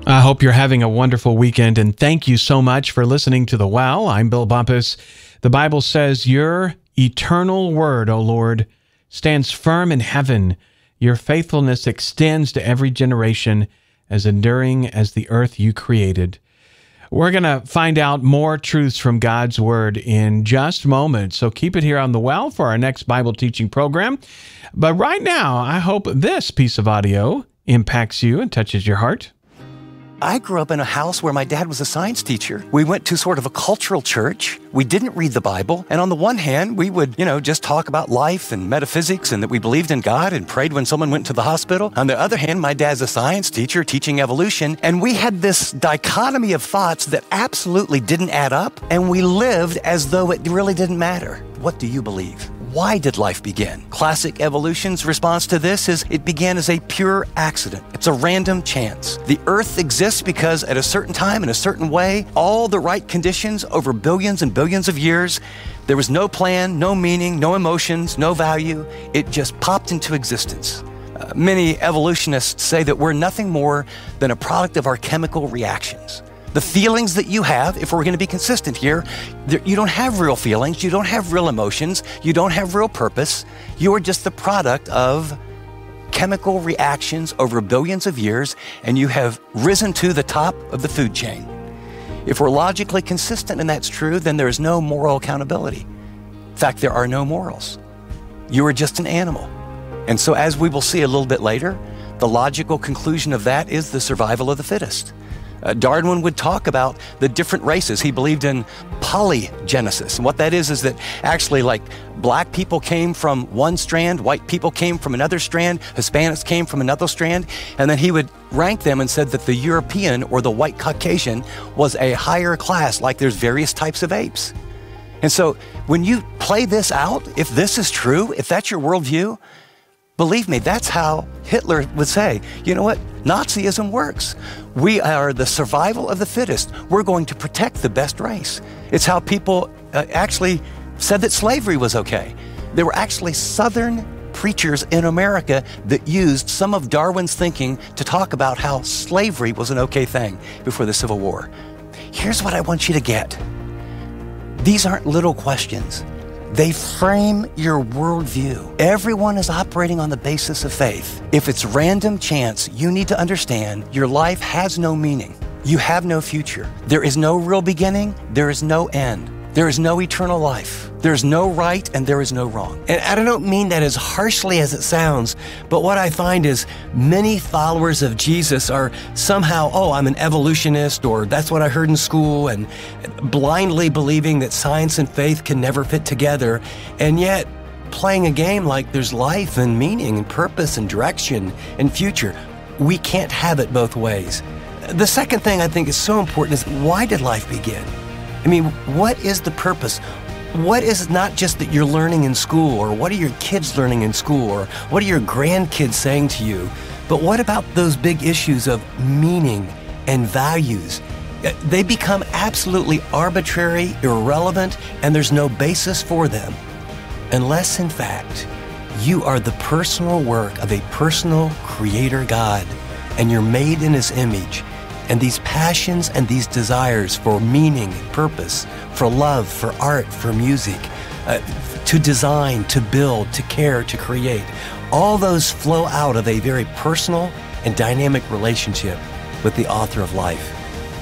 I hope you're having a wonderful weekend, and thank you so much for listening to The Well. I'm Bill Bumpus. The Bible says, your eternal word, O Lord, stands firm in heaven. Your faithfulness extends to every generation, as enduring as the earth you created. We're going to find out more truths from God's Word in just moments, so keep it here on The Well for our next Bible teaching program. But right now, I hope this piece of audio impacts you and touches your heart. I grew up in a house where my dad was a science teacher. We went to sort of a cultural church. We didn't read the Bible. And on the one hand, we would, just talk about life and metaphysics and that we believed in God and prayed when someone went to the hospital. On the other hand, my dad's a science teacher teaching evolution. And we had this dichotomy of thoughts that absolutely didn't add up. And we lived as though it really didn't matter. What do you believe? Why did life begin? Classic evolution's response to this is it began as a pure accident. It's a random chance. The earth exists because at a certain time, in a certain way, all the right conditions over billions and billions of years, there was no plan, no meaning, no emotions, no value. It just popped into existence. Many evolutionists say that we're nothing more than a product of our chemical reactions. The feelings that you have, if we're going to be consistent here, you don't have real feelings, you don't have real emotions, you don't have real purpose. You are just the product of chemical reactions over billions of years, and you have risen to the top of the food chain. If we're logically consistent and that's true, then there is no moral accountability. In fact, there are no morals. You are just an animal. And so as we will see a little bit later, the logical conclusion of that is the survival of the fittest. Darwin would talk about the different races. He believed in polygenesis. And what that is that actually like black people came from one strand, white people came from another strand, Hispanics came from another strand. And then he would rank them and said that the European or the white Caucasian was a higher class, like there's various types of apes. And so when you play this out, if this is true, if that's your worldview, believe me, that's how Hitler would say, you know what? Nazism works. We are the survival of the fittest. We're going to protect the best race. It's how people actually said that slavery was okay. There were actually Southern preachers in America that used some of Darwin's thinking to talk about how slavery was an okay thing before the Civil War. Here's what I want you to get. These aren't little questions. They frame your worldview. Everyone is operating on the basis of faith. If it's random chance, you need to understand your life has no meaning. You have no future. There is no real beginning. There is no end. There is no eternal life. There is no right and there is no wrong. And I don't mean that as harshly as it sounds, but what I find is many followers of Jesus are somehow, I'm an evolutionist, or that's what I heard in school, and blindly believing that science and faith can never fit together, and yet playing a game like there's life and meaning and purpose and direction and future. We can't have it both ways. The second thing I think is so important is, why did life begin? I mean, what is the purpose? What is not just that you're learning in school, or what are your kids learning in school, or what are your grandkids saying to you? But what about those big issues of meaning and values? They become absolutely arbitrary, irrelevant, and there's no basis for them. Unless, in fact, you are the personal work of a personal creator God, and you're made in His image. And these passions and these desires for meaning, purpose, for love, for art, for music, to design, to build, to care, to create, all those flow out of a very personal and dynamic relationship with the author of life.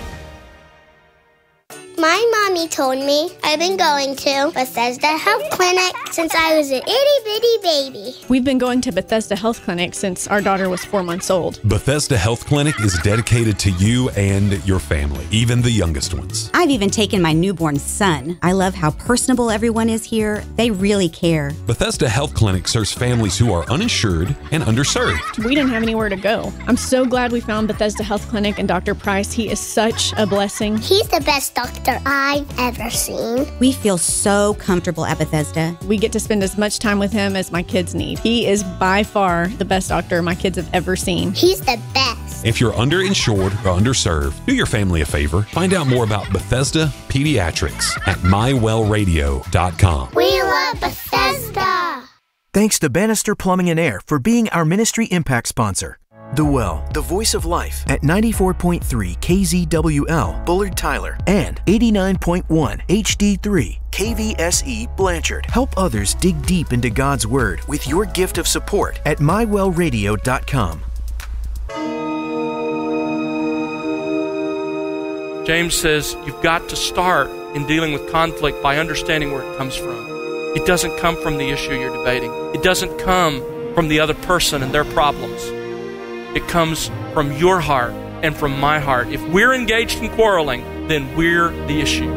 My mommy told me I've been going to Bethesda Health Clinic since I was an itty-bitty baby. We've been going to Bethesda Health Clinic since our daughter was 4 months old. Bethesda Health Clinic is dedicated to you and your family, even the youngest ones. I've even taken my newborn son. I love how personable everyone is here. They really care. Bethesda Health Clinic serves families who are uninsured and underserved. We didn't have anywhere to go. I'm so glad we found Bethesda Health Clinic and Dr. Price. He is such a blessing. He's the best doctor I've ever seen. We feel so comfortable at Bethesda. We get to spend as much time with him as my kids need. He is by far the best doctor my kids have ever seen. He's the best. If you're underinsured or underserved, do your family a favor. Find out more about Bethesda Pediatrics at mywellradio.com. We love Bethesda. Thanks to Bannister Plumbing and Air for being our Ministry Impact sponsor. The Well, the voice of life at 94.3 KZWL, Bullard Tyler, and 89.1 HD3 KVSE Blanchard. Help others dig deep into God's Word with your gift of support at mywellradio.com. James says you've got to start in dealing with conflict by understanding where it comes from. It doesn't come from the issue you're debating. It doesn't come from the other person and their problems. It comes from your heart and from my heart. If we're engaged in quarreling, then we're the issue.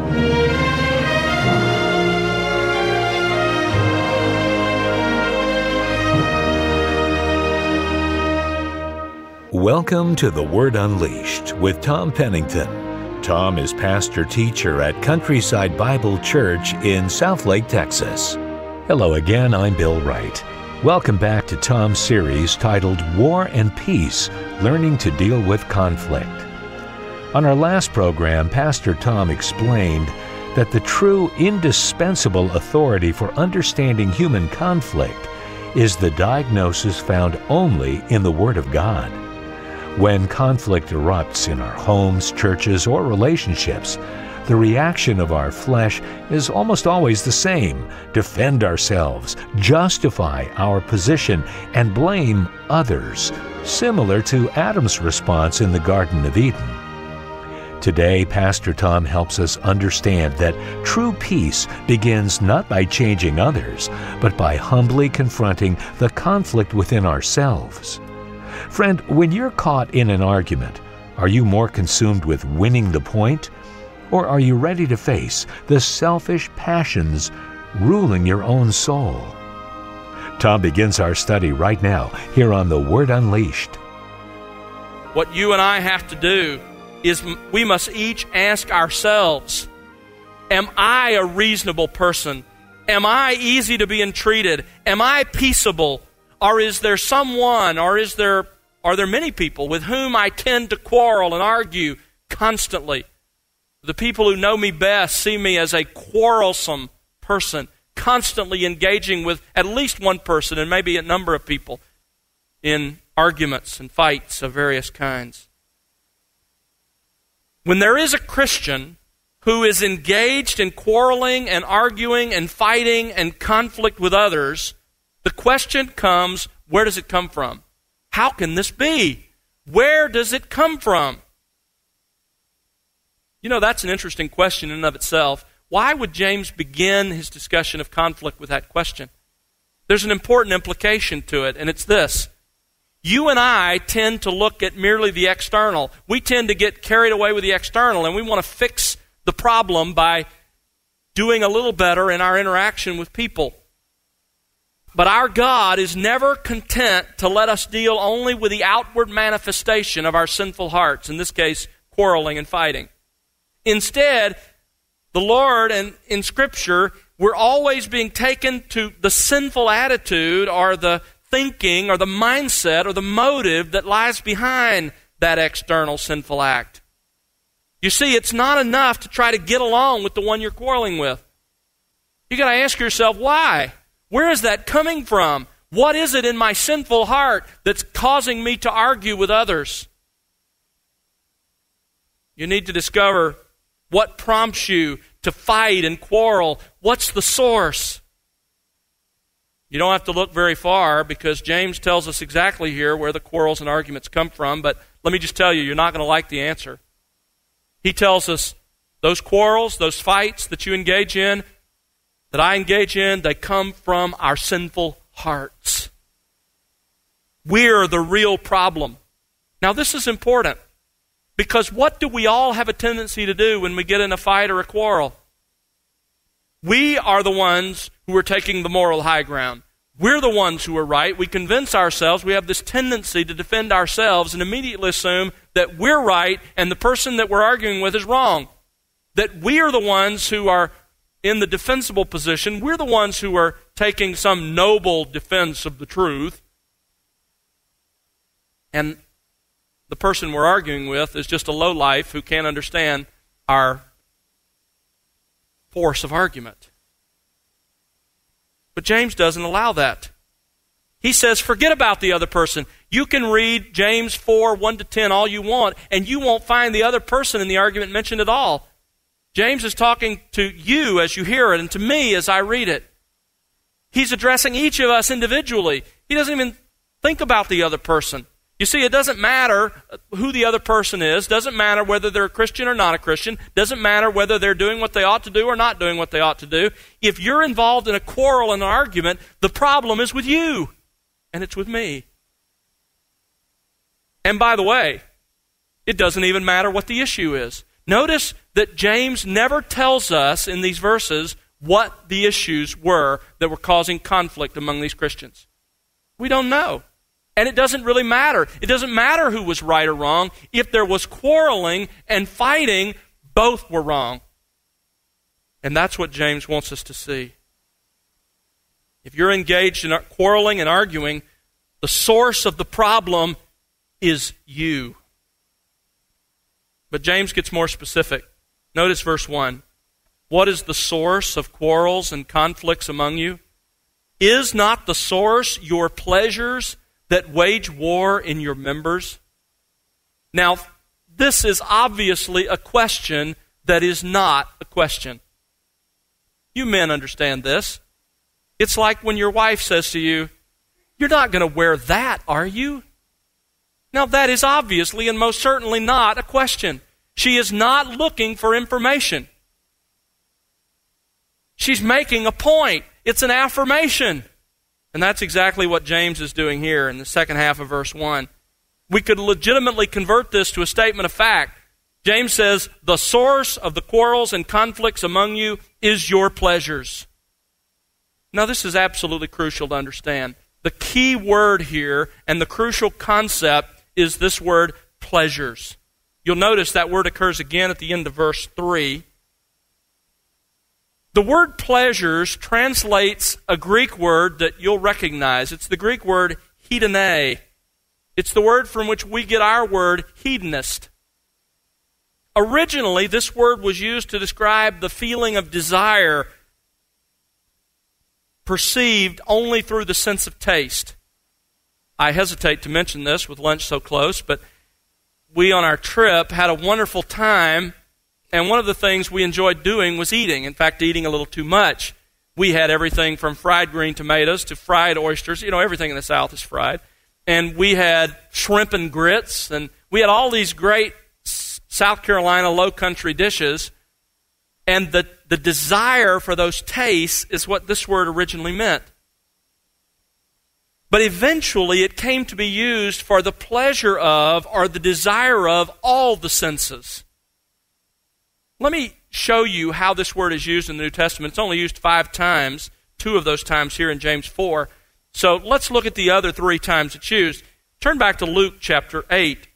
Welcome to The Word Unleashed with Tom Pennington. Tom is pastor-teacher at Countryside Bible Church in Southlake, Texas. Hello again, I'm Bill Wright. Welcome back to Tom's series titled War and Peace, Learning to Deal with Conflict. On our last program, Pastor Tom explained that the true indispensable authority for understanding human conflict is the diagnosis found only in the Word of God. When conflict erupts in our homes, churches, or relationships, the reaction of our flesh is almost always the same: defend ourselves, justify our position, and blame others, similar to Adam's response in the Garden of Eden. Today, Pastor Tom helps us understand that true peace begins not by changing others, but by humbly confronting the conflict within ourselves. Friend, when you're caught in an argument, are you more consumed with winning the point, or are you ready to face the selfish passions ruling your own soul? Tom begins our study right now here on The Word Unleashed. What you and I have to do is we must each ask ourselves, am I a reasonable person? Am I easy to be entreated? Am I peaceable? Or is there someone, or are there many people with whom I tend to quarrel and argue constantly? The people who know me best see me as a quarrelsome person, constantly engaging with at least one person and maybe a number of people in arguments and fights of various kinds. When there is a Christian who is engaged in quarreling and arguing and fighting and conflict with others, the question comes, where does it come from? How can this be? Where does it come from? You know, that's an interesting question in and of itself. Why would James begin his discussion of conflict with that question? There's an important implication to it, and it's this. You and I tend to look at merely the external. We tend to get carried away with the external, and we want to fix the problem by doing a little better in our interaction with people. But our God is never content to let us deal only with the outward manifestation of our sinful hearts, in this case, quarreling and fighting. Instead, the Lord and in Scripture, we're always being taken to the sinful attitude or the thinking or the mindset or the motive that lies behind that external sinful act. You see, it's not enough to try to get along with the one you're quarreling with. You've got to ask yourself, why? Where is that coming from? What is it in my sinful heart that's causing me to argue with others? You need to discover what prompts you to fight and quarrel. What's the source? You don't have to look very far because James tells us exactly here where the quarrels and arguments come from, but let me just tell you, you're not going to like the answer. He tells us those quarrels, those fights that you engage in, that I engage in, they come from our sinful hearts. We're the real problem. Now, this is important because what do we all have a tendency to do when we get in a fight or a quarrel? We are the ones who are taking the moral high ground. We're the ones who are right. We convince ourselves, we have this tendency to defend ourselves and immediately assume that we're right and the person that we're arguing with is wrong. That we are the ones who are in the defensible position. We're the ones who are taking some noble defense of the truth. And the person we're arguing with is just a lowlife who can't understand our force of argument. But James doesn't allow that. He says, forget about the other person. You can read James 4, 1-10 all you want, and you won't find the other person in the argument mentioned at all. James is talking to you as you hear it, and to me as I read it. He's addressing each of us individually. He doesn't even think about the other person. You see, it doesn't matter who the other person is. Doesn't matter whether they're a Christian or not a Christian. Doesn't matter whether they're doing what they ought to do or not doing what they ought to do. If you're involved in a quarrel and an argument, the problem is with you, and it's with me. And by the way, it doesn't even matter what the issue is. Notice that James never tells us in these verses what the issues were that were causing conflict among these Christians. We don't know. And it doesn't really matter. It doesn't matter who was right or wrong. If there was quarreling and fighting, both were wrong. And that's what James wants us to see. If you're engaged in quarreling and arguing, the source of the problem is you. But James gets more specific. Notice verse 1. What is the source of quarrels and conflicts among you? Is not the source your pleasures that wage war in your members? Now, this is obviously a question that is not a question. You men understand this. It's like when your wife says to you, "You're not going to wear that, are you?" Now, that is obviously and most certainly not a question. She is not looking for information. She's making a point. It's an affirmation. And that's exactly what James is doing here in the second half of verse 1. We could legitimately convert this to a statement of fact. James says, the source of the quarrels and conflicts among you is your pleasures. Now, this is absolutely crucial to understand. The key word here and the crucial concept is this word, pleasures. You'll notice that word occurs again at the end of verse 3. The word pleasures translates a Greek word that you'll recognize. It's the Greek word hedone. It's the word from which we get our word hedonist. Originally, this word was used to describe the feeling of desire perceived only through the sense of taste. I hesitate to mention this with lunch so close, but we on our trip had a wonderful time. And one of the things we enjoyed doing was eating. In fact, eating a little too much. We had everything from fried green tomatoes to fried oysters. You know, everything in the South is fried. And we had shrimp and grits. And we had all these great South Carolina low country dishes. And the desire for those tastes is what this word originally meant. But eventually it came to be used for the pleasure of or the desire of all the senses. Let me show you how this word is used in the New Testament. It's only used 5 times, 2 of those times here in James 4. So let's look at the other 3 times it's used. Turn back to Luke chapter 8.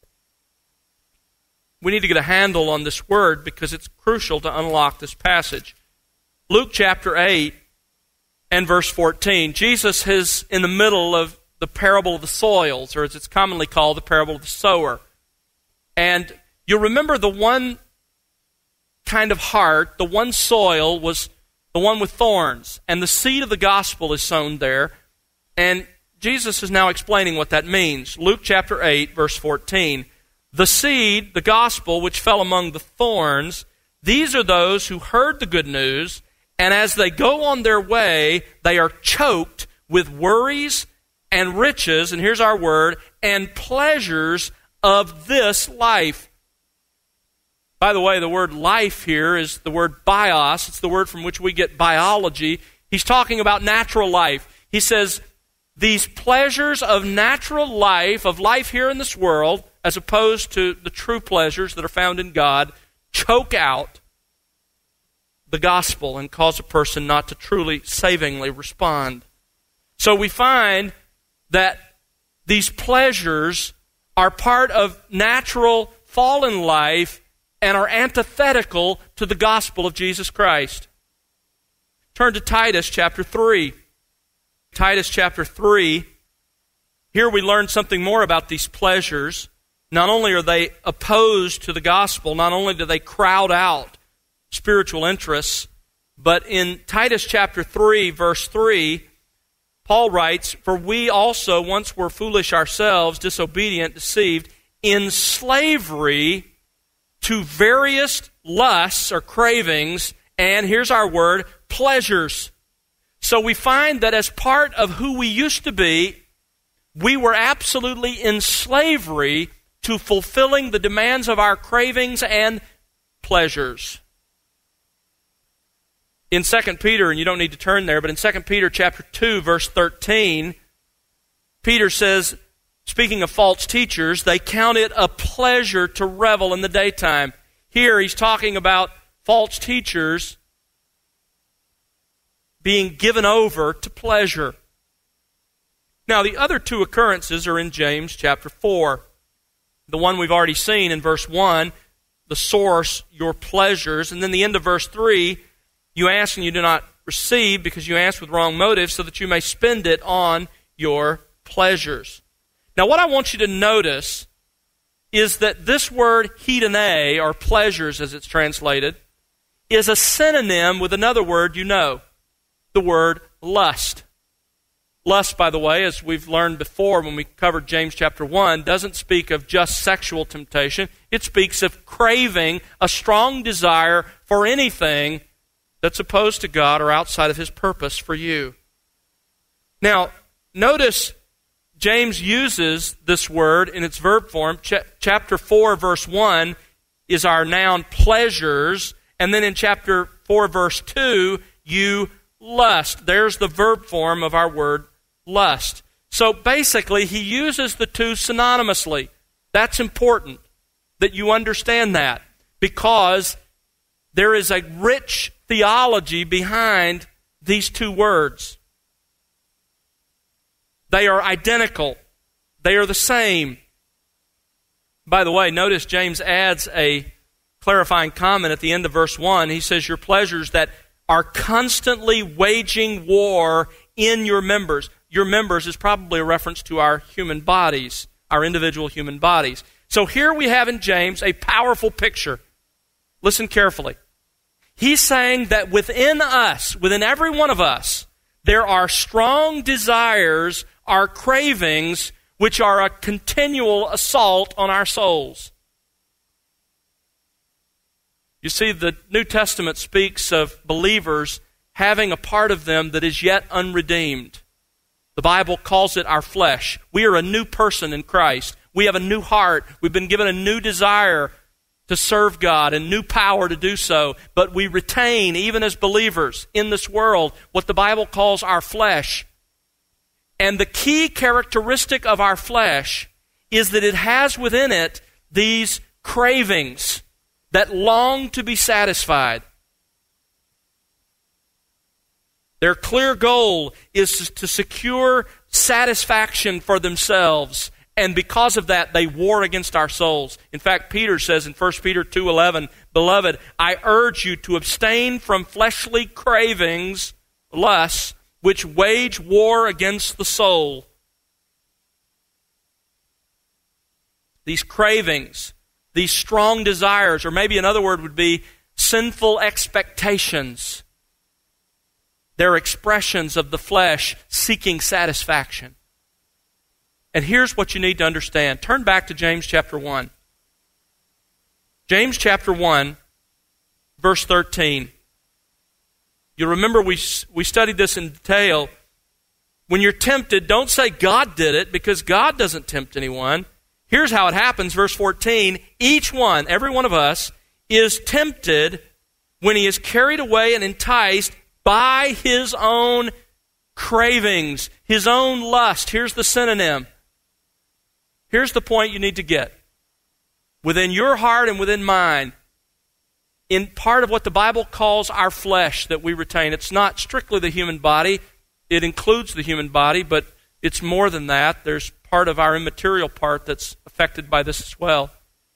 We need to get a handle on this word because it's crucial to unlock this passage. Luke chapter 8 and verse 14. Jesus is in the middle of the parable of the soils, or as it's commonly called, the parable of the sower. And you'll remember the one kind of heart, the one soil was the one with thorns, and the seed of the gospel is sown there. And Jesus is now explaining what that means. Luke chapter 8, verse 14. The seed, the gospel, which fell among the thorns, these are those who heard the good news, and as they go on their way, they are choked with worries and riches, and here's our word, and pleasures of this life. By the way, the word life here is the word bios. It's the word from which we get biology. He's talking about natural life. He says, these pleasures of natural life, of life here in this world, as opposed to the true pleasures that are found in God, choke out the gospel and cause a person not to truly savingly respond. So we find that these pleasures are part of natural fallen life and are antithetical to the gospel of Jesus Christ. Turn to Titus chapter 3. Titus chapter 3. Here we learn something more about these pleasures. Not only are they opposed to the gospel, not only do they crowd out spiritual interests, but in Titus chapter 3, verse 3, Paul writes, "For we also once were foolish ourselves, disobedient, deceived, in slavery to various lusts or cravings," and here's our word, pleasures. So we find that as part of who we used to be, we were absolutely in slavery to fulfilling the demands of our cravings and pleasures. In 2 Peter, and you don't need to turn there, but in 2 Peter chapter 2, verse 13, Peter says, speaking of false teachers, they count it a pleasure to revel in the daytime. Here he's talking about false teachers being given over to pleasure. Now, the other two occurrences are in James chapter 4. The one we've already seen in verse 1, the source, your pleasures, and then the end of verse 3, you ask and you do not receive because you ask with wrong motives so that you may spend it on your pleasures. Now, what I want you to notice is that this word hedone, or pleasures as it's translated, is a synonym with another word you know, the word lust. Lust, by the way, as we've learned before when we covered James chapter 1, doesn't speak of just sexual temptation. It speaks of craving, a strong desire for anything that's opposed to God or outside of His purpose for you. Now, notice James uses this word in its verb form. Chapter 4, verse 1 is our noun pleasures, and then in chapter 4, verse 2, you lust. There's the verb form of our word lust. So basically, he uses the two synonymously. That's important that you understand that, because there is a rich theology behind these two words. They are identical. They are the same. By the way, notice James adds a clarifying comment at the end of verse 1. He says, your pleasures that are constantly waging war in your members. Your members is probably a reference to our human bodies, our individual human bodies. So here we have in James a powerful picture. Listen carefully. He's saying that within us, within every one of us, there are strong desires, our cravings, which are a continual assault on our souls. You see, the New Testament speaks of believers having a part of them that is yet unredeemed. The Bible calls it our flesh. We are a new person in Christ. We have a new heart. We've been given a new desire to serve God and new power to do so. But we retain, even as believers in this world, what the Bible calls our flesh. And the key characteristic of our flesh is that it has within it these cravings that long to be satisfied. Their clear goal is to secure satisfaction for themselves, and because of that, they war against our souls. In fact, Peter says in 1 Peter 2:11, "Beloved, I urge you to abstain from fleshly cravings, lusts, which wage war against the soul." These cravings, these strong desires, or maybe another word would be sinful expectations. They're expressions of the flesh seeking satisfaction. And here's what you need to understand. Turn back to James chapter 1. James chapter 1, verse 13. You'll remember we studied this in detail. When you're tempted, don't say God did it, because God doesn't tempt anyone. Here's how it happens, verse 14. Each one, every one of us, is tempted when he is carried away and enticed by his own cravings, his own lust. Here's the synonym. Here's the point you need to get. Within your heart and within mine, in part of what the Bible calls our flesh that we retain, it's not strictly the human body. It includes the human body, but it's more than that. There's part of our immaterial part that's affected by this as well.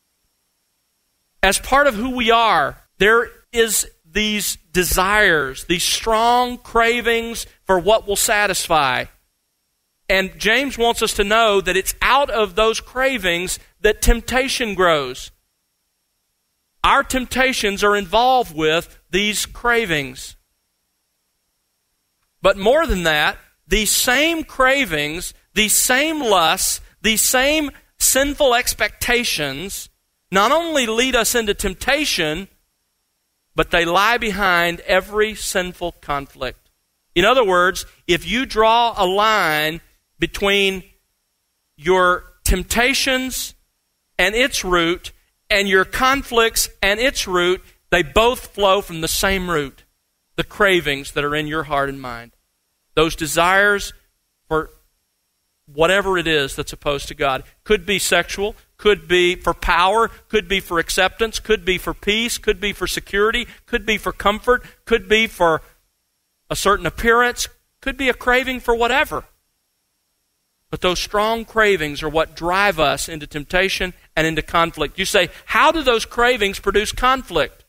As part of who we are, there is these desires, these strong cravings for what will satisfy. And James wants us to know that it's out of those cravings that temptation grows. Our temptations are involved with these cravings. But more than that, these same cravings, these same lusts, these same sinful expectations not only lead us into temptation, but they lie behind every sinful conflict. In other words, if you draw a line between your temptations and its root and your conflicts and its root, they both flow from the same root, the cravings that are in your heart and mind. Those desires for whatever it is that's opposed to God. Could be sexual, could be for power, could be for acceptance, could be for peace, could be for security, could be for comfort, could be for a certain appearance, could be a craving for whatever. But those strong cravings are what drive us into temptation and into conflict. You say, how do those cravings produce conflict?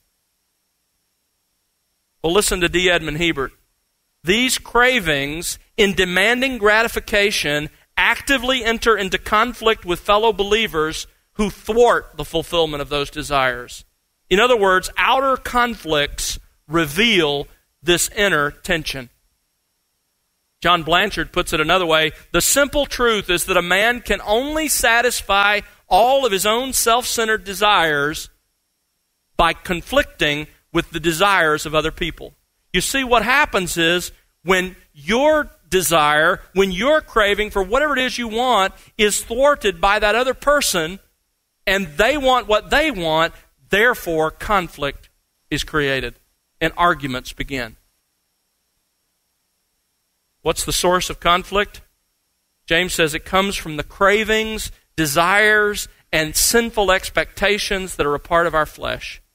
Well, listen to D. Edmond Hebert. These cravings, in demanding gratification, actively enter into conflict with fellow believers who thwart the fulfillment of those desires. In other words, outer conflicts reveal this inner tension. John Blanchard puts it another way: the simple truth is that a man can only satisfy all of his own self-centered desires by conflicting with the desires of other people. You see, what happens is when your desire, when your craving for whatever it is you want is thwarted by that other person, and they want what they want, therefore conflict is created and arguments begin. What's the source of conflict? James says it comes from the cravings, desires, and sinful expectations that are a part of our flesh.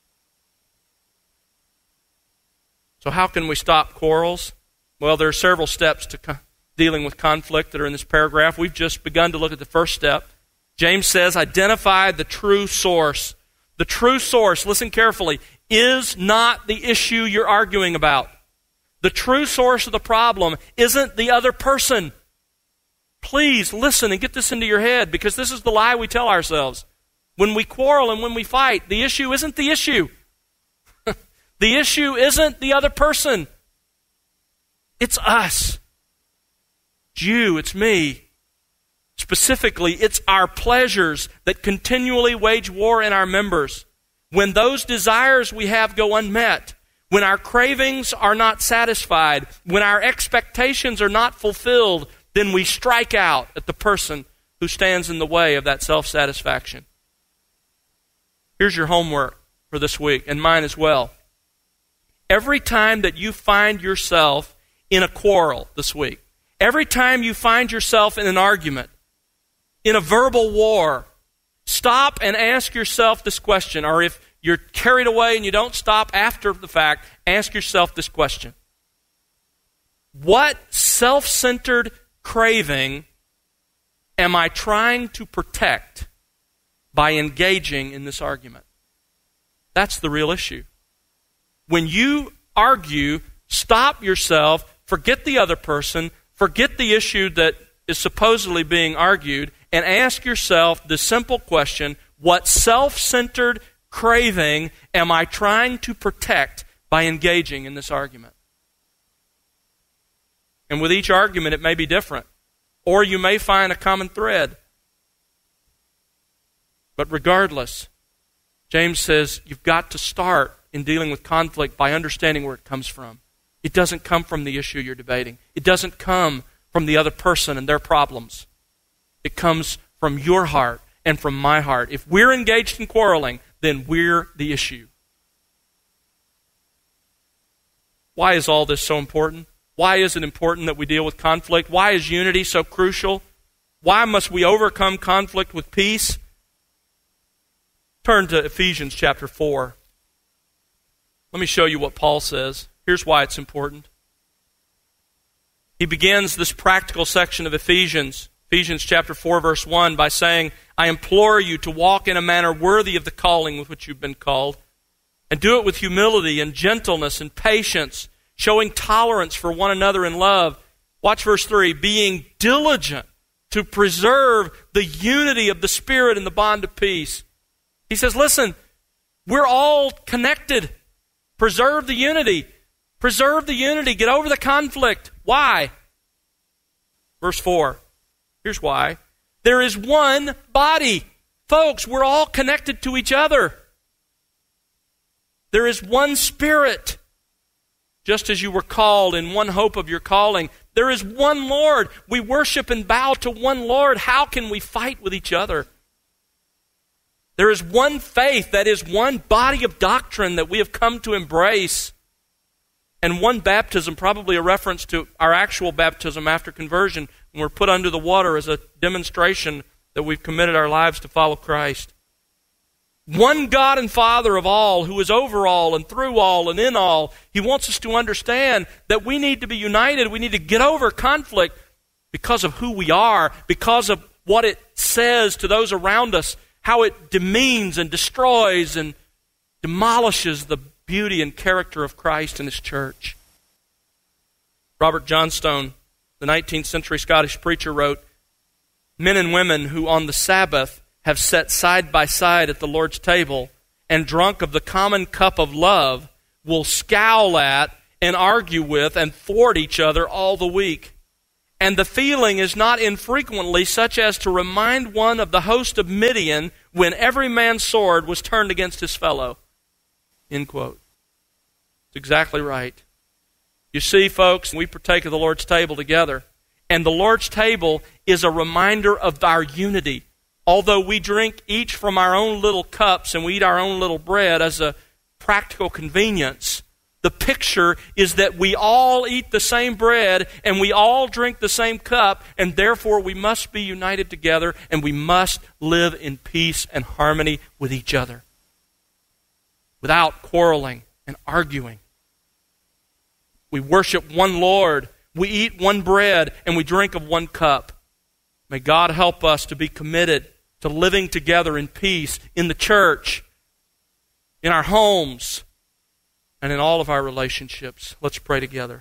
So how can we stop quarrels? Well, there are several steps to dealing with conflict that are in this paragraph. We've just begun to look at the first step. James says, identify the true source. The true source, listen carefully, is not the issue you're arguing about. The true source of the problem isn't the other person. Please listen and get this into your head, because this is the lie we tell ourselves. When we quarrel and when we fight, the issue isn't the issue. The issue isn't the other person. It's us. It's you, it's me. Specifically, it's our pleasures that continually wage war in our members. When those desires we have go unmet, when our cravings are not satisfied, when our expectations are not fulfilled, then we strike out at the person who stands in the way of that self-satisfaction. Here's your homework for this week, and mine as well. Every time that you find yourself in a quarrel this week, every time you find yourself in an argument, in a verbal war, stop and ask yourself this question, or if you're carried away and you don't stop after the fact, ask yourself this question. What self-centered craving am I trying to protect by engaging in this argument? That's the real issue. When you argue, stop yourself, forget the other person, forget the issue that is supposedly being argued, and ask yourself the simple question, what self-centered craving am I trying to protect by engaging in this argument? And with each argument, it may be different, or you may find a common thread. But regardless, James says you've got to start in dealing with conflict by understanding where it comes from. It doesn't come from the issue you're debating. It doesn't come from the other person and their problems. It comes from your heart and from my heart. If we're engaged in quarreling, then we're the issue. Why is all this so important? Why is it important that we deal with conflict? Why is unity so crucial? Why must we overcome conflict with peace? Turn to Ephesians chapter 4. Let me show you what Paul says. Here's why it's important. He begins this practical section of Ephesians chapter 4, verse 1, by saying, I implore you to walk in a manner worthy of the calling with which you've been called, and do it with humility and gentleness and patience, showing tolerance for one another in love. Watch verse 3, being diligent to preserve the unity of the Spirit in the bond of peace. He says, listen, we're all connected. Preserve the unity. Preserve the unity. Get over the conflict. Why? Verse 4. Here's why. There is one body. Folks, we're all connected to each other. There is one Spirit. Just as you were called in one hope of your calling, there is one Lord. We worship and bow to one Lord. How can we fight with each other? There is one faith, that is one body of doctrine that we have come to embrace. And one baptism, probably a reference to our actual baptism after conversion, when we're put under the water as a demonstration that we've committed our lives to follow Christ. One God and Father of all, who is over all and through all and in all. He wants us to understand that we need to be united. We need to get over conflict because of who we are, because of what it says to those around us, how it demeans and destroys and demolishes the beauty and character of Christ and His church. Robert Johnstone, the 19th century Scottish preacher, wrote, "Men and women who on the Sabbath have sat side by side at the Lord's table and drunk of the common cup of love will scowl at and argue with and thwart each other all the week. And the feeling is not infrequently such as to remind one of the host of Midian when every man's sword was turned against his fellow." End quote. It's exactly right. You see, folks, we partake of the Lord's table together, and the Lord's table is a reminder of our unity. Although we drink each from our own little cups and we eat our own little bread as a practical convenience, the picture is that we all eat the same bread and we all drink the same cup, and therefore we must be united together and we must live in peace and harmony with each other without quarreling and arguing. We worship one Lord, we eat one bread, and we drink of one cup. May God help us to be committed to living together in peace in the church, in our homes, and in all of our relationships. Let's pray together.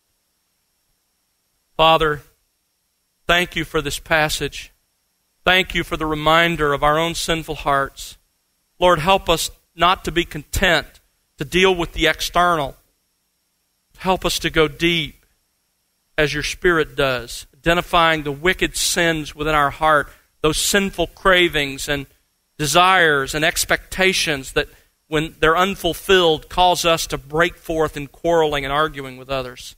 Father, thank you for this passage. Thank you for the reminder of our own sinful hearts. Lord, help us not to be content to deal with the external. Help us to go deep as your Spirit does, identifying the wicked sins within our heart, those sinful cravings and desires and expectations that, when they're unfulfilled, cause us to break forth in quarreling and arguing with others.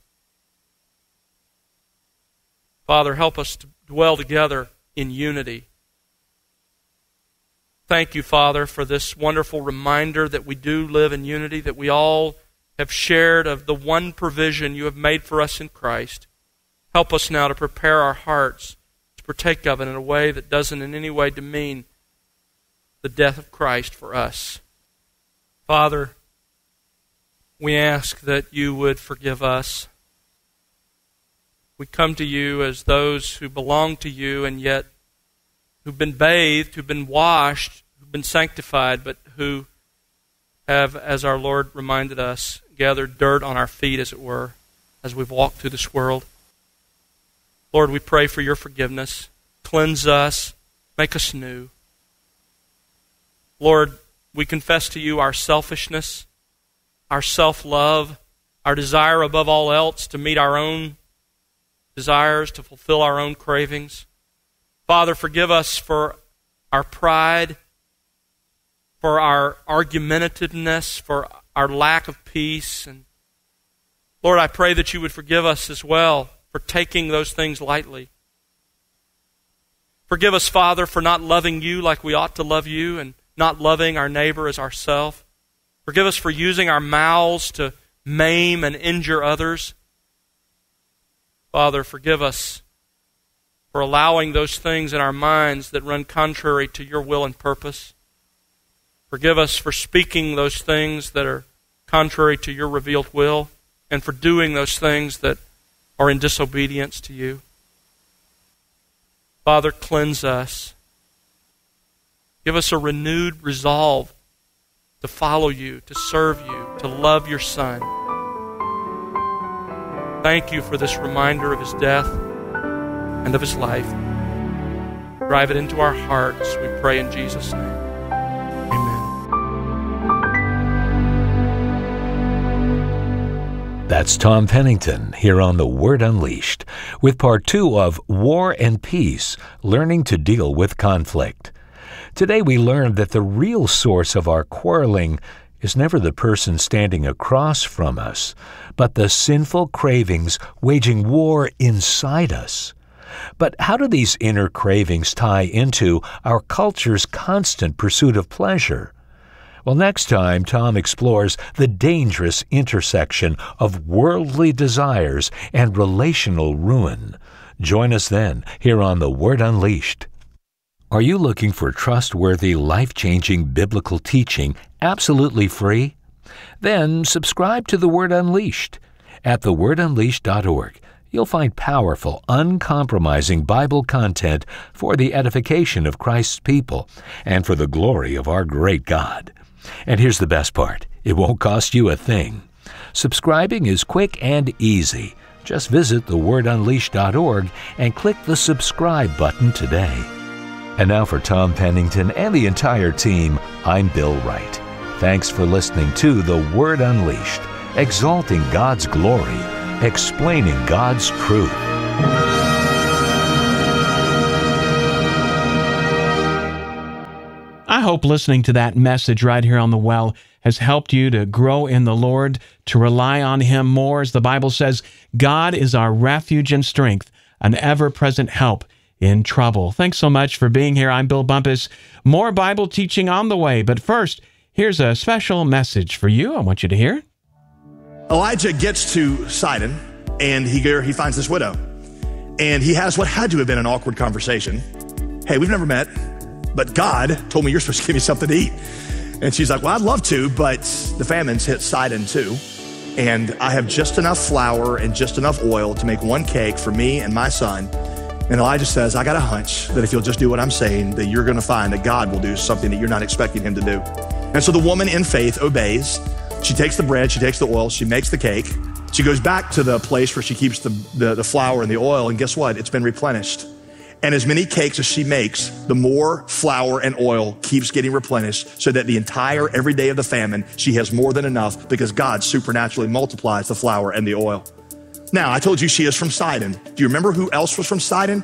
Father, help us to dwell together in unity. Thank you, Father, for this wonderful reminder that we do live in unity, that we all have shared of the one provision you have made for us in Christ. Help us now to prepare our hearts to partake of it in a way that doesn't in any way demean the death of Christ for us. Father, we ask that you would forgive us. We come to you as those who belong to you and yet who've been bathed, who've been washed, who've been sanctified, but who have, as our Lord reminded us, gathered dirt on our feet, as it were, as we've walked through this world. Lord, we pray for your forgiveness. Cleanse us. Make us new. Lord, we confess to you our selfishness, our self-love, our desire above all else to meet our own desires, to fulfill our own cravings. Father, forgive us for our pride, for our argumentativeness, for our lack of peace. And Lord, I pray that you would forgive us as well for taking those things lightly. Forgive us, Father, for not loving you like we ought to love you and not loving our neighbor as ourselves. Forgive us for using our mouths to maim and injure others. Father, forgive us for allowing those things in our minds that run contrary to your will and purpose. Forgive us for speaking those things that are contrary to your revealed will, and for doing those things that are in disobedience to you. Father, cleanse us. Give us a renewed resolve to follow you, to serve you, to love your Son. Thank you for this reminder of his death and of his life. Drive it into our hearts, we pray in Jesus' name. Amen. That's Tom Pennington here on The Word Unleashed with part 2 of War and Peace, Learning to Deal with Conflict. Today we learned that the real source of our quarreling is never the person standing across from us, but the sinful cravings waging war inside us. But how do these inner cravings tie into our culture's constant pursuit of pleasure? Well, next time, Tom explores the dangerous intersection of worldly desires and relational ruin. Join us then, here on The Word Unleashed. Are you looking for trustworthy, life-changing biblical teaching absolutely free? Then subscribe to The Word Unleashed. At thewordunleashed.org, you'll find powerful, uncompromising Bible content for the edification of Christ's people and for the glory of our great God. And here's the best part. It won't cost you a thing. Subscribing is quick and easy. Just visit thewordunleashed.org and click the subscribe button today. And now for Tom Pennington and the entire team, I'm Bill Wright. Thanks for listening to The Word Unleashed, exalting God's glory, explaining God's truth. I hope listening to that message right here on The Well has helped you to grow in the Lord, to rely on Him more. As the Bible says, God is our refuge and strength, an ever-present help in trouble. Thanks so much for being here. I'm Bill Bumpus. More Bible teaching on the way. But first, here's a special message for you. I want you to hear it. Elijah gets to Sidon, and he finds this widow. And he has what had to have been an awkward conversation. Hey, we've never met, but God told me you're supposed to give me something to eat. And she's like, well, I'd love to, but the famine's hit Sidon too. And I have just enough flour and just enough oil to make one cake for me and my son. And Elijah says, I got a hunch that if you'll just do what I'm saying, that you're going to find that God will do something that you're not expecting him to do. And so the woman in faith obeys. She takes the bread, she takes the oil, she makes the cake. She goes back to the place where she keeps the flour and the oil, and guess what? It's been replenished. And as many cakes as she makes, the more flour and oil keeps getting replenished so that the entire every day of the famine, she has more than enough because God supernaturally multiplies the flour and the oil. Now, I told you she is from Sidon. Do you remember who else was from Sidon?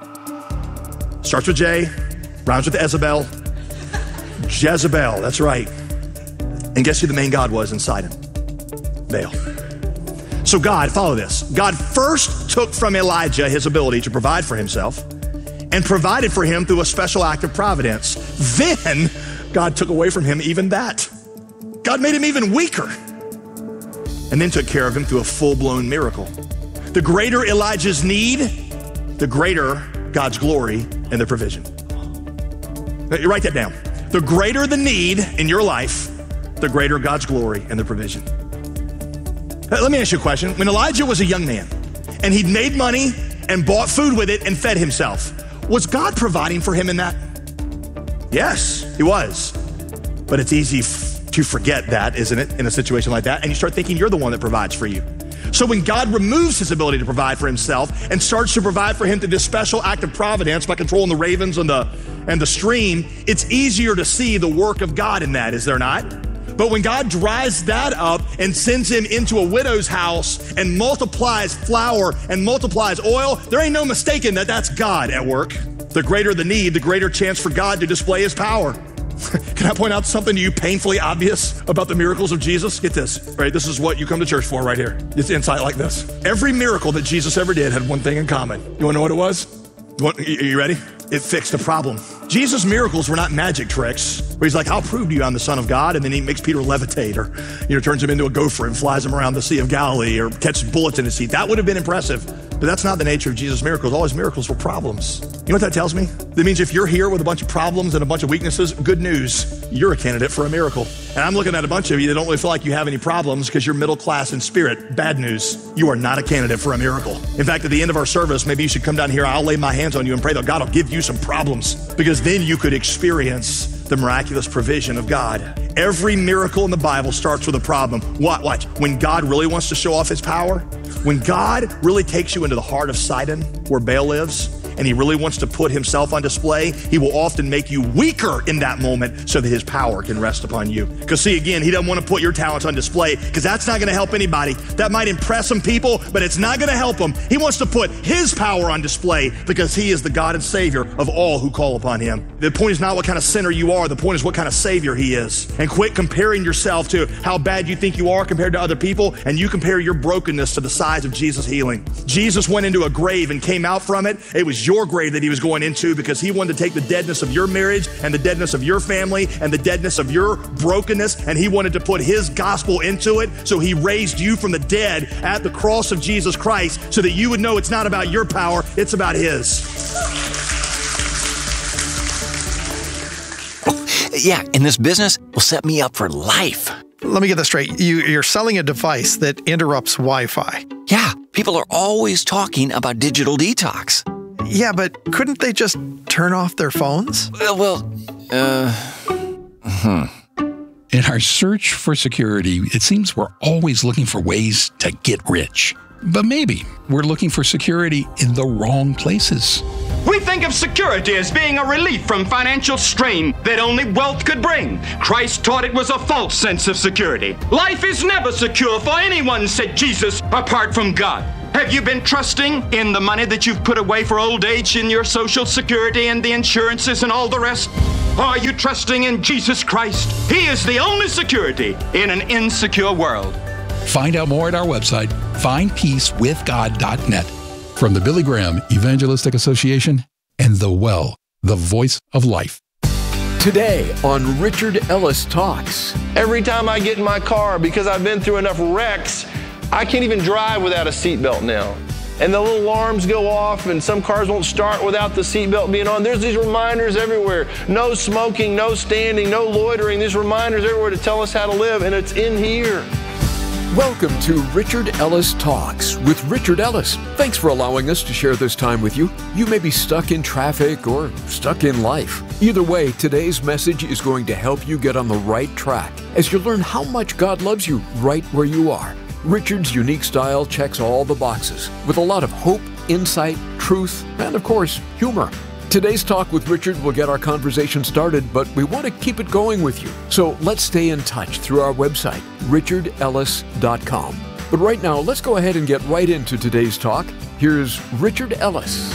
Starts with J, rhymes with Jezebel. Jezebel, that's right. And guess who the main god was in Sidon? Baal. So God, follow this. God first took from Elijah his ability to provide for himself and provided for him through a special act of providence. Then God took away from him even that. God made him even weaker and then took care of him through a full-blown miracle. The greater Elijah's need, the greater God's glory and the provision. Now, you write that down. The greater the need in your life, the greater God's glory and the provision. Let me ask you a question. When Elijah was a young man and he'd made money and bought food with it and fed himself, was God providing for him in that? Yes, he was. But it's easy to forget that, isn't it, in a situation like that? And you start thinking you're the one that provides for you. So when God removes his ability to provide for himself and starts to provide for him through this special act of providence by controlling the ravens and the stream, it's easier to see the work of God in that, is there not? But when God dries that up and sends him into a widow's house and multiplies flour and multiplies oil, there ain't no mistaking that that's God at work. The greater the need, the greater chance for God to display his power. Can I point out something to you painfully obvious about the miracles of Jesus? Get this, right? This is what you come to church for right here. It's insight like this. Every miracle that Jesus ever did had one thing in common. You wanna know what it was? Are you ready? It fixed a problem. Jesus' miracles were not magic tricks where he's like, I'll prove to you I'm the Son of God, and then he makes Peter levitate or turns him into a gopher and flies him around the Sea of Galilee or catches bullets in his seat. That would have been impressive, but that's not the nature of Jesus' miracles. All his miracles were problems. You know what that tells me? That means if you're here with a bunch of problems and a bunch of weaknesses, good news, you're a candidate for a miracle. And I'm looking at a bunch of you that don't really feel like you have any problems because you're middle class in spirit. Bad news, you are not a candidate for a miracle. In fact, at the end of our service, maybe you should come down here. I'll lay my hands on you and pray that God will give you some problems, because then you could experience the miraculous provision of God. Every miracle in the Bible starts with a problem. Watch. When God really wants to show off his power, when God really takes you into the heart of Sidon, where Baal lives, and he really wants to put himself on display, he will often make you weaker in that moment so that his power can rest upon you. Because see, again, he doesn't want to put your talents on display because that's not going to help anybody. That might impress some people, but it's not going to help them. He wants to put his power on display because he is the God and Savior of all who call upon him. The point is not what kind of sinner you are. The point is what kind of Savior he is. And quit comparing yourself to how bad you think you are compared to other people, and you compare your brokenness to the size of Jesus' healing. Jesus went into a grave and came out from it. It was your grave that he was going into because he wanted to take the deadness of your marriage and the deadness of your family and the deadness of your brokenness, and he wanted to put his gospel into it. So he raised you from the dead at the cross of Jesus Christ so that you would know it's not about your power, it's about his. Yeah, and this business will set me up for life. Let me get this straight. You're selling a device that interrupts Wi-Fi. Yeah, people are always talking about digital detox. Yeah, but couldn't they just turn off their phones? In our search for security, it seems we're always looking for ways to get rich. But maybe we're looking for security in the wrong places. We think of security as being a relief from financial strain that only wealth could bring. Christ taught it was a false sense of security. Life is never secure for anyone, said Jesus, apart from God. Have you been trusting in the money that you've put away for old age in your Social Security and the insurances and all the rest? Or are you trusting in Jesus Christ? He is the only security in an insecure world. Find out more at our website, findpeacewithgod.net. From the Billy Graham Evangelistic Association and The Well, the voice of life. Today on Richard Ellis Talks. Every time I get in my car, because I've been through enough wrecks, I can't even drive without a seatbelt now. And the little alarms go off and some cars won't start without the seatbelt being on. There's these reminders everywhere. No smoking, no standing, no loitering. These reminders everywhere to tell us how to live, and it's in here. Welcome to Richard Ellis Talks with Richard Ellis. Thanks for allowing us to share this time with you. You may be stuck in traffic or stuck in life. Either way, today's message is going to help you get on the right track as you learn how much God loves you right where you are. Richard's unique style checks all the boxes with a lot of hope, insight, truth, and of course, humor. Today's talk with Richard will get our conversation started, but we want to keep it going with you. So let's stay in touch through our website, richardellis.com. But right now, let's go ahead and get right into today's talk. Here's Richard Ellis.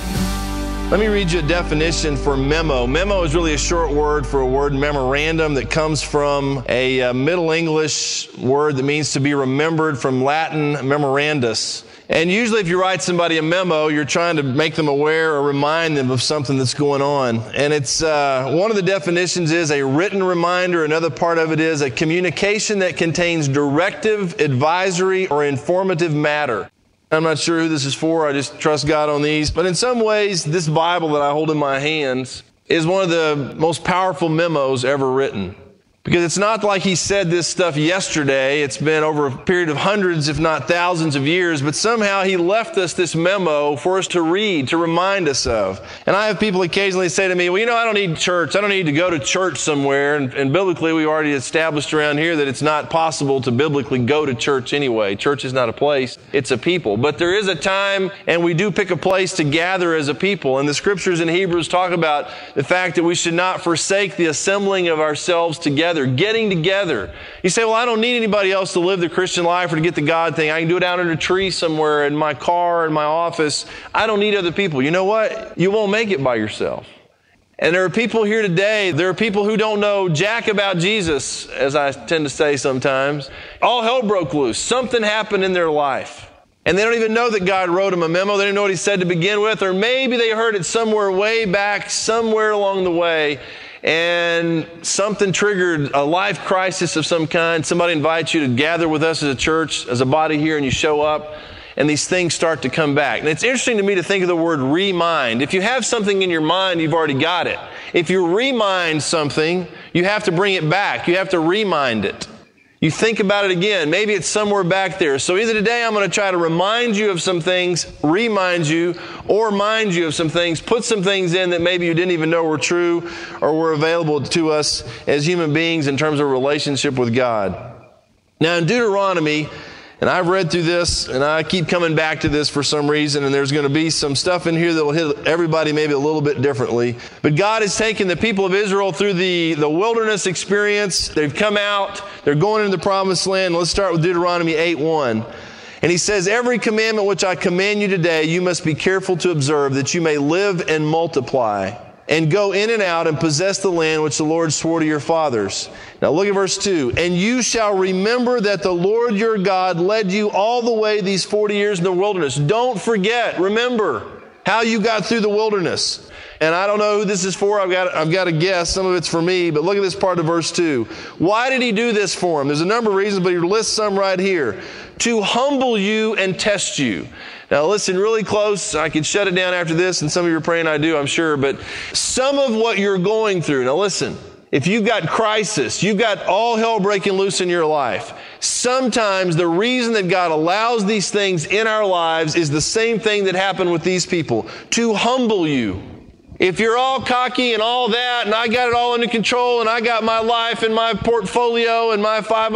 Let me read you a definition for memo. Memo is really a short word for a word memorandum that comes from a Middle English word that means to be remembered, from Latin memorandus. And usually if you write somebody a memo, you're trying to make them aware or remind them of something that's going on. And it's one of the definitions is a written reminder. Another part of it is a communication that contains directive, advisory, or informative matter. I'm not sure who this is for. I just trust God on these. But in some ways, this Bible that I hold in my hands is one of the most powerful memos ever written. Because it's not like he said this stuff yesterday. It's been over a period of hundreds, if not thousands of years. But somehow he left us this memo for us to read, to remind us of. And I have people occasionally say to me, well, I don't need church. I don't need to go to church somewhere. And biblically, we already established around here that it's not possible to biblically go to church anyway. Church is not a place. It's a people. But there is a time, and we do pick a place to gather as a people. And the scriptures in Hebrews talk about the fact that we should not forsake the assembling of ourselves together. Getting together. You say, well, I don't need anybody else to live the Christian life or to get the God thing. I can do it out under a tree somewhere, in my car, in my office. I don't need other people. You know what? You won't make it by yourself. And there are people here today, there are people who don't know jack about Jesus, as I tend to say sometimes. All hell broke loose. Something happened in their life. And they don't even know that God wrote them a memo. They don't know what he said to begin with. Or maybe they heard it somewhere way back, somewhere along the way. And something triggered a life crisis of some kind. Somebody invites you to gather with us as a church, as a body here, and you show up, and these things start to come back. And it's interesting to me to think of the word remind. If you have something in your mind, you've already got it. If you remind something, you have to bring it back. You have to remind it. You think about it again. Maybe it's somewhere back there. So either today I'm going to try to remind you of some things, remind you, or mind you of some things, put some things in that maybe you didn't even know were true or were available to us as human beings in terms of relationship with God. Now in Deuteronomy, And I've read through this, and I keep coming back to this for some reason, and there's going to be some stuff in here that will hit everybody maybe a little bit differently. But God has taken the people of Israel through the wilderness experience. They've come out. They're going into the promised land. Let's start with Deuteronomy 8:1. And he says, every commandment which I command you today, you must be careful to observe, that you may live and multiply, and go in and out and possess the land which the Lord swore to your fathers. Now look at verse 2. And you shall remember that the Lord your God led you all the way these 40 years in the wilderness. Don't forget, remember how you got through the wilderness. And I don't know who this is for. I've got to guess. Some of it's for me. But look at this part of verse 2. Why did he do this for him? There's a number of reasons, but he lists some right here. To humble you and test you. Now listen really close. I could shut it down after this, and some of you are praying I do, I'm sure. But some of what you're going through, now listen, if you've got crisis, you've got all hell breaking loose in your life, sometimes the reason that God allows these things in our lives is the same thing that happened with these people, to humble you. If you're all cocky and all that, and I got it all under control, and I got my life and my portfolio and my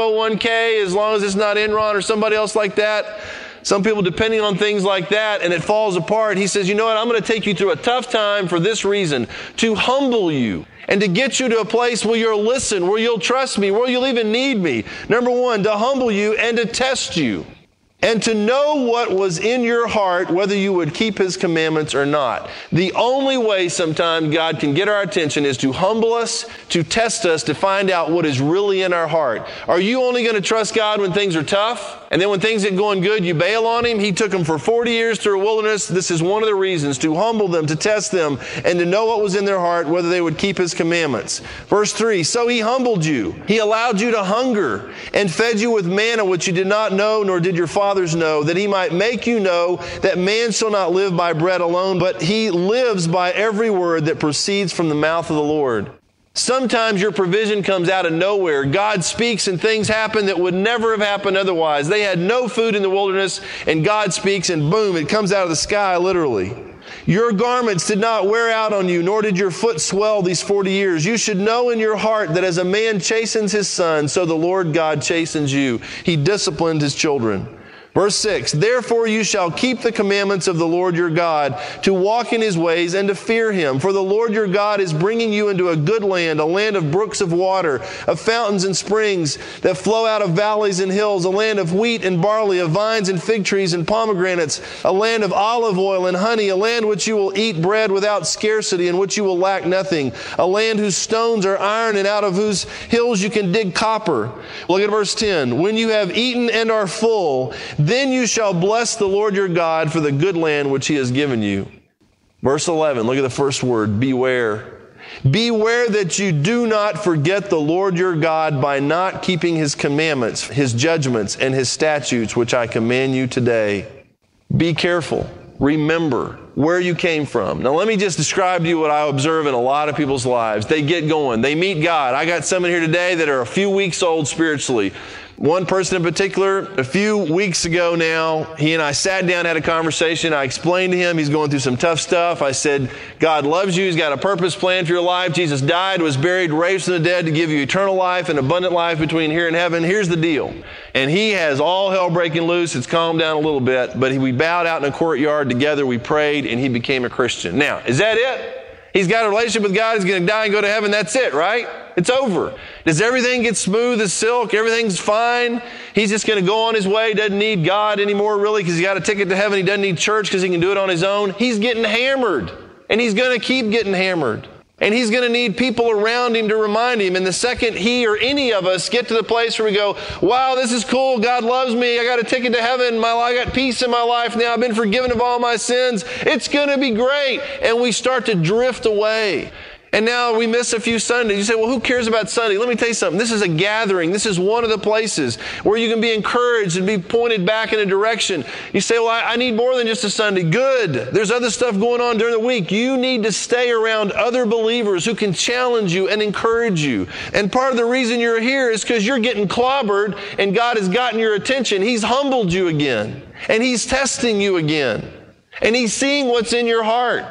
501k, as long as it's not Enron or somebody else like that, some people depending on things like that, and it falls apart. He says, you know what, I'm going to take you through a tough time for this reason, to humble you and to get you to a place where you'll listen, where you'll trust me, where you'll even need me. Number one, to humble you and to test you, and to know what was in your heart, whether you would keep his commandments or not. The only way sometimes God can get our attention is to humble us, to test us, to find out what is really in our heart. Are you only going to trust God when things are tough? And then when things get going good, you bail on him? He took them for 40 years through a wilderness. This is one of the reasons, to humble them, to test them, and to know what was in their heart, whether they would keep his commandments. Verse 3, so he humbled you. He allowed you to hunger and fed you with manna, which you did not know, nor did your fathers know, that he might make you know that man shall not live by bread alone, but he lives by every word that proceeds from the mouth of the Lord. Sometimes your provision comes out of nowhere. God speaks and things happen that would never have happened otherwise. They had no food in the wilderness, and God speaks and boom, it comes out of the sky literally. Your garments did not wear out on you, nor did your foot swell these 40 years. You should know in your heart that as a man chastens his son, so the Lord God chastens you. He disciplined his children. Verse 6, therefore you shall keep the commandments of the Lord your God, to walk in his ways and to fear him. For the Lord your God is bringing you into a good land, a land of brooks of water, of fountains and springs that flow out of valleys and hills, a land of wheat and barley, of vines and fig trees and pomegranates, a land of olive oil and honey, a land which you will eat bread without scarcity, in which you will lack nothing, a land whose stones are iron and out of whose hills you can dig copper. Look at verse 10. When you have eaten and are full, then you shall bless the Lord your God for the good land which he has given you. Verse 11, look at the first word, beware. Beware that you do not forget the Lord your God by not keeping his commandments, his judgments, and his statutes, which I command you today. Be careful. Remember where you came from. Now let me just describe to you what I observe in a lot of people's lives. They get going. They meet God. I got some in here today that are a few weeks old spiritually. One person in particular, a few weeks ago now, he and I sat down, had a conversation. I explained to him he's going through some tough stuff. I said, God loves you. He's got a purpose plan for your life. Jesus died, was buried, raised from the dead to give you eternal life and abundant life between here and heaven. Here's the deal. And he has all hell breaking loose. It's calmed down a little bit, but we bowed out in a courtyard together. We prayed, and he became a Christian. Now, is that it? He's got a relationship with God. He's going to die and go to heaven. That's it, right? It's over. Does everything get smooth as silk? Everything's fine? He's just going to go on his way. Doesn't need God anymore, really, because he's got a ticket to heaven. He doesn't need church because he can do it on his own. He's getting hammered, and he's going to keep getting hammered. And he's going to need people around him to remind him. And the second he or any of us get to the place where we go, wow, this is cool. God loves me. I got a ticket to heaven. I got peace in my life now. I've been forgiven of all my sins. It's going to be great. And we start to drift away. And now we miss a few Sundays. You say, well, who cares about Sunday? Let me tell you something. This is a gathering. This is one of the places where you can be encouraged and be pointed back in a direction. You say, well, I need more than just a Sunday. Good. There's other stuff going on during the week. You need to stay around other believers who can challenge you and encourage you. And part of the reason you're here is because you're getting clobbered and God has gotten your attention. He's humbled you again. And he's testing you again. And he's seeing what's in your heart.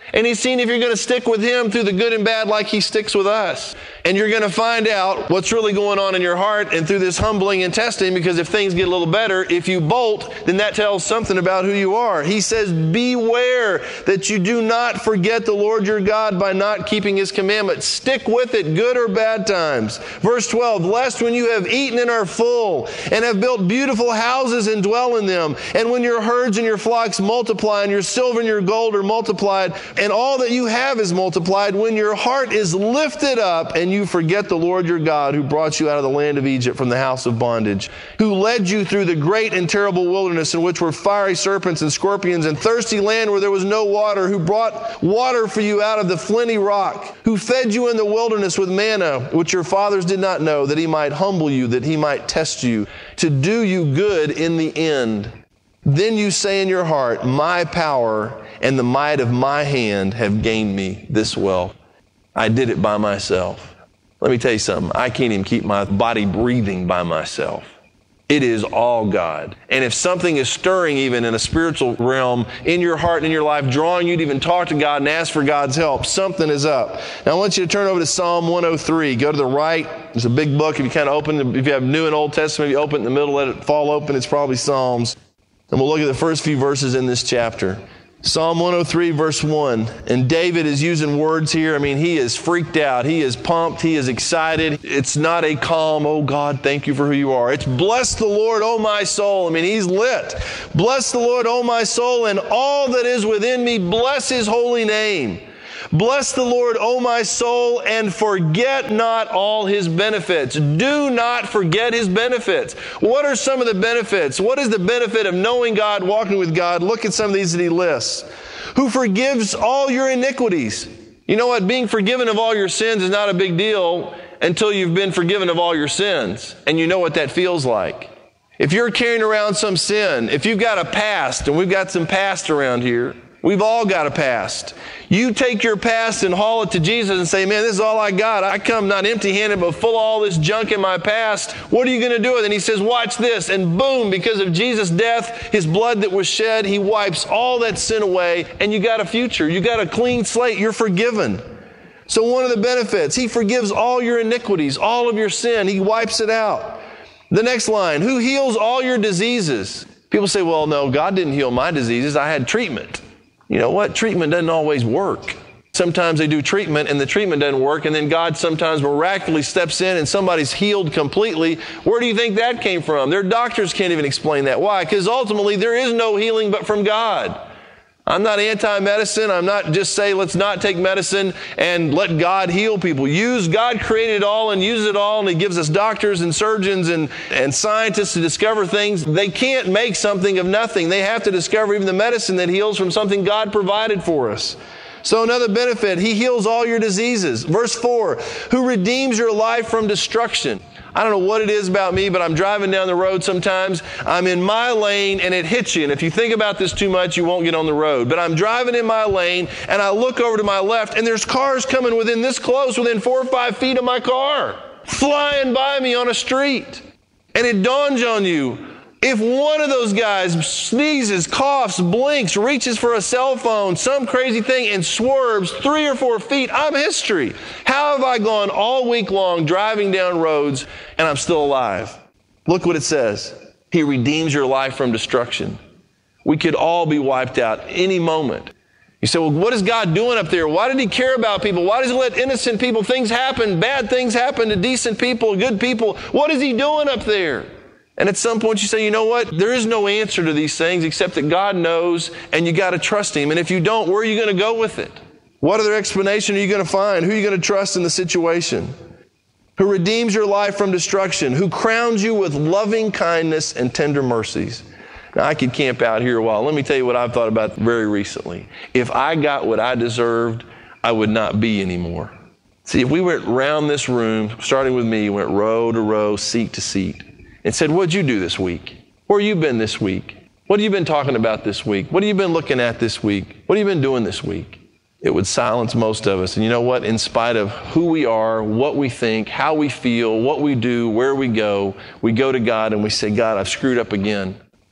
And he's seen if you're going to stick with him through the good and bad like he sticks with us. And you're going to find out what's really going on in your heart and through this humbling and testing, because if things get a little better, if you bolt, then that tells something about who you are. He says, beware that you do not forget the Lord your God by not keeping his commandments. Stick with it, good or bad times. Verse 12, lest when you have eaten and are full and have built beautiful houses and dwell in them, and when your herds and your flocks multiply and your silver and your gold are multiplied, and all that you have is multiplied, when your heart is lifted up and you forget the Lord your God who brought you out of the land of Egypt from the house of bondage, who led you through the great and terrible wilderness in which were fiery serpents and scorpions and thirsty land where there was no water, who brought water for you out of the flinty rock, who fed you in the wilderness with manna, which your fathers did not know, that he might humble you, that he might test you, to do you good in the end. Then you say in your heart, my power and the might of my hand have gained me this wealth. I did it by myself. Let me tell you something. I can't even keep my body breathing by myself. It is all God. And if something is stirring even in a spiritual realm in your heart and in your life, drawing you to even talk to God and ask for God's help, something is up. Now I want you to turn over to Psalm 103. Go to the right. There's a big book. If you kind of open, if you have New and Old Testament, if you open it in the middle, let it fall open. It's probably Psalms. And we'll look at the first few verses in this chapter. Psalm 103, verse 1. And David is using words here. I mean, he is freaked out. He is pumped. He is excited. It's not a calm, oh God, thank you for who you are. It's bless the Lord, oh my soul. I mean, he's lit. Bless the Lord, oh my soul, and all that is within me, bless his holy name. Bless the Lord, O my soul, and forget not all his benefits. Do not forget his benefits. What are some of the benefits? What is the benefit of knowing God, walking with God? Look at some of these that he lists. Who forgives all your iniquities. You know what? Being forgiven of all your sins is not a big deal until you've been forgiven of all your sins, and you know what that feels like. If you're carrying around some sin, if you've got a past, and we've got some past around here, we've all got a past. You take your past and haul it to Jesus and say, man, this is all I got. I come not empty-handed, but full of all this junk in my past. What are you going to do with it? And he says, watch this. And boom, because of Jesus' death, his blood that was shed, he wipes all that sin away, and you got a future. You got a clean slate. You're forgiven. So one of the benefits, he forgives all your iniquities, all of your sin. He wipes it out. The next line, who heals all your diseases? People say, well, no, God didn't heal my diseases. I had treatment. You know what? Treatment doesn't always work. Sometimes they do treatment and the treatment doesn't work, and then God sometimes miraculously steps in and somebody's healed completely. Where do you think that came from? Their doctors can't even explain that. Why? Because ultimately there is no healing but from God. I'm not anti-medicine. I'm not just say let's not take medicine and let God heal people. God created it all and uses it all, and he gives us doctors and surgeons and scientists to discover things. They can't make something of nothing. They have to discover even the medicine that heals from something God provided for us. So another benefit, he heals all your diseases. Verse 4, who redeems your life from destruction. I don't know what it is about me, but I'm driving down the road sometimes. I'm in my lane and it hits you. And if you think about this too much, you won't get on the road. But I'm driving in my lane and I look over to my left and there's cars coming within this close, within 4 or 5 feet of my car, flying by me on a street. And it dawns on you, if one of those guys sneezes, coughs, blinks, reaches for a cell phone, some crazy thing, and swerves 3 or 4 feet, I'm history. How have I gone all week long driving down roads and I'm still alive? Look what it says. He redeems your life from destruction. We could all be wiped out any moment. You say, well, what is God doing up there? Why did he care about people? Why does he let innocent people, things happen, bad things happen to decent people, good people? What is he doing up there? And at some point you say, you know what? There is no answer to these things except that God knows, and you got to trust him. And if you don't, where are you going to go with it? What other explanation are you going to find? Who are you going to trust in the situation? Who redeems your life from destruction? Who crowns you with loving kindness and tender mercies? Now, I could camp out here a while. Let me tell you what I've thought about very recently. If I got what I deserved, I would not be anymore. See, if we went around this room, starting with me, went row to row, seat to seat, and said, what'd you do this week? Where you been this week? What have you been talking about this week? What have you been looking at this week? What have you been doing this week? It would silence most of us. And you know what? In spite of who we are, what we think, how we feel, what we do, where we go to God and we say, God, I've screwed up again.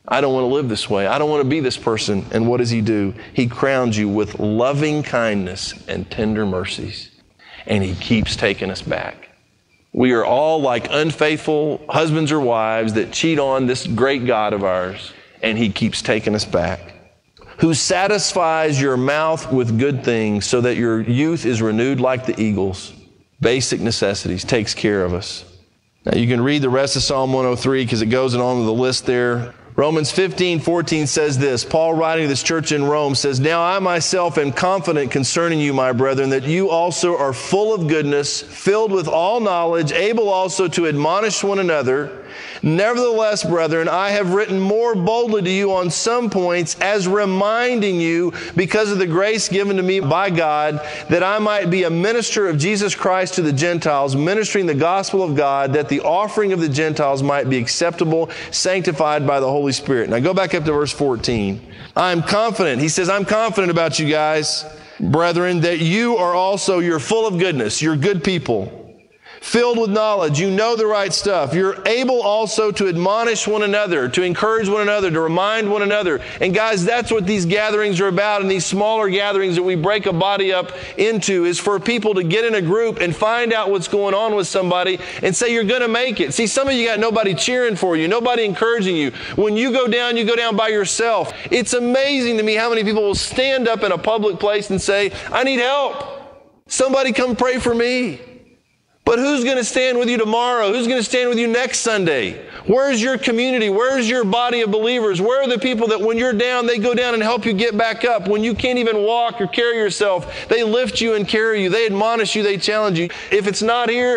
I don't want to live this way. I don't want to be this person. And what does he do? He crowns you with loving kindness and tender mercies. And he keeps taking us back. We are all like unfaithful husbands or wives that cheat on this great God of ours. And he keeps taking us back. Who satisfies your mouth with good things so that your youth is renewed like the eagles. Basic necessities, takes care of us. Now you can read the rest of Psalm 103 because it goes on with the list there. Romans 15:14 says this. Paul, writing to this church in Rome, says, "Now I myself am confident concerning you, my brethren, that you also are full of goodness, filled with all knowledge, able also to admonish one another. Nevertheless, brethren, I have written more boldly to you on some points, as reminding you, because of the grace given to me by God, that I might be a minister of Jesus Christ to the Gentiles, ministering the gospel of God, that the offering of the Gentiles might be acceptable, sanctified by the Holy Spirit." Now go back up to verse 14. I'm confident. He says, I'm confident about you guys, brethren, that you are also, you're full of goodness. You're good people. Filled with knowledge, you know the right stuff. You're able also to admonish one another, to encourage one another, to remind one another. And guys, that's what these gatherings are about. And these smaller gatherings that we break a body up into is for people to get in a group and find out what's going on with somebody and say, you're going to make it. See, some of you got nobody cheering for you, nobody encouraging you. When you go down by yourself. It's amazing to me how many people will stand up in a public place and say, I need help. Somebody come pray for me. But who's going to stand with you tomorrow? Who's going to stand with you next Sunday? Where's your community? Where's your body of believers? Where are the people that when you're down, they go down and help you get back up? When you can't even walk or carry yourself, they lift you and carry you. They admonish you. They challenge you. If it's not here,